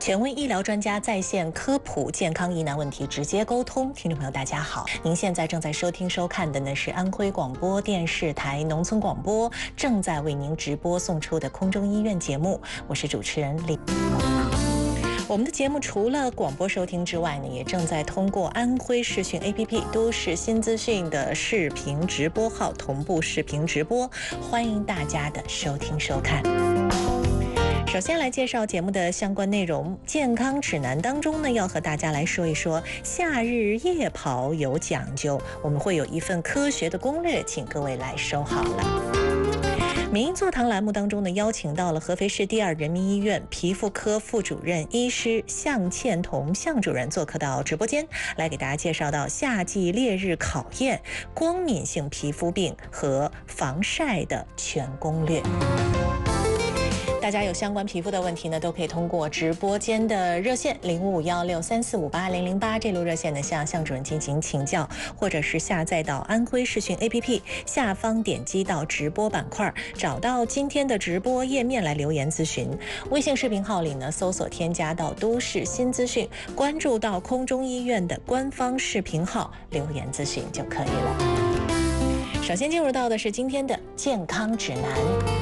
权威医疗专家在线科普健康疑难问题，直接沟通。听众朋友大家好，您现在正在收听收看的呢是安徽广播电视台农村广播正在为您直播送出的空中医院节目，我是主持人李。我们的节目除了广播收听之外呢，也正在通过安徽视讯 APP 都市新资讯的视频直播号同步视频直播，欢迎大家的收听收看。首先来介绍节目的相关内容，健康指南当中呢，要和大家来说一说夏日夜跑有讲究，我们会有一份科学的攻略，请各位来收好了。民营座谈栏目当中呢，邀请到了合肥市第2人民医院皮肤科副主任医师向倩彤向主任做客到直播间，来给大家介绍到夏季烈日考验、光敏性皮肤病和防晒的全攻略。大家有相关皮肤的问题呢，都可以通过直播间的热线055634580008这路热线呢向向主任进行请教，或者是下载到安徽视讯 APP 下方点击到直播板块，找到今天的直播页面来留言咨询。微信视频号里呢搜索添加到都市新资讯，关注到空中医院的官方视频号留言咨询就可以了。首先进入到的是今天的健康指南。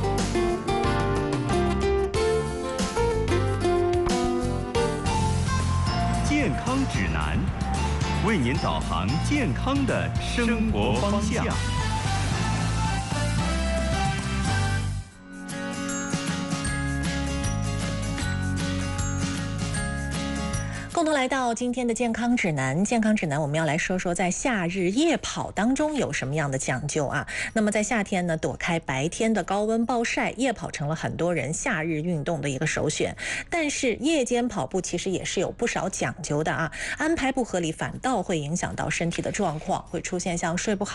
健康指南，为您导航健康的生活方向。 共同来到今天的健康指南。健康指南我们要来说说在夏日夜跑当中有什么样的讲究啊。那么在夏天呢，躲开白天的高温暴晒，夜跑成了很多人夏日运动的一个首选。但是夜间跑步其实也是有不少讲究的啊，安排不合理反倒会影响到身体的状况，会出现像睡不好